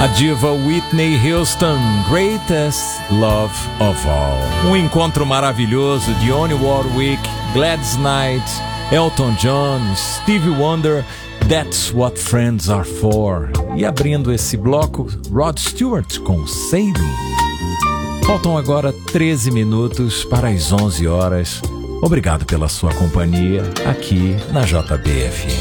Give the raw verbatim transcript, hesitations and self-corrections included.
A diva Whitney Houston, Greatest Love of All. Um encontro maravilhoso de Dionne Warwick, Gladys Knight, Elton John, Stevie Wonder, That's What Friends Are For. E abrindo esse bloco, Rod Stewart com Sailing. Faltam agora treze minutos para as onze horas. Obrigado pela sua companhia aqui na J B F M.